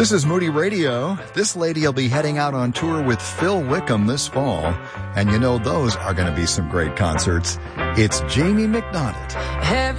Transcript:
This is Moody Radio. This lady will be heading out on tour with Phil Wickham this fall. And you know those are going to be some great concerts. It's Jamie McDonald.